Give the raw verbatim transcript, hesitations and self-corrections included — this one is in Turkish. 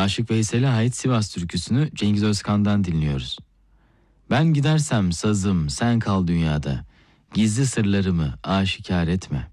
Aşık Veysel'e ait Sivas türküsünü Cengiz Özkan'dan dinliyoruz. Ben gidersem sazım sen kal dünyada, gizli sırlarımı aşikar etme.